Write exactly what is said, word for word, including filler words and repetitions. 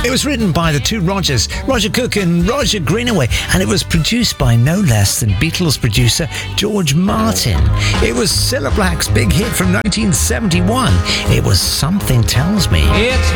It was written by the two Rogers, Roger Cook and Roger Greenaway, and it was produced by no less than Beatles producer George Martin. It was Cilla Black's big hit from nineteen seventy-one. It was Something Tells Me. It's